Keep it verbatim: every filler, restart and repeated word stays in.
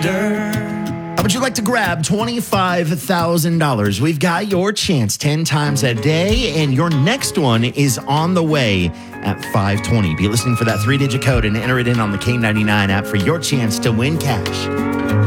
wonder. How would you like to grab twenty-five thousand dollars? We've got your chance ten times a day, and your next one is on the way at five twenty. Be listening for that three-digit code and enter it in on the K ninety-nine app for your chance to win cash.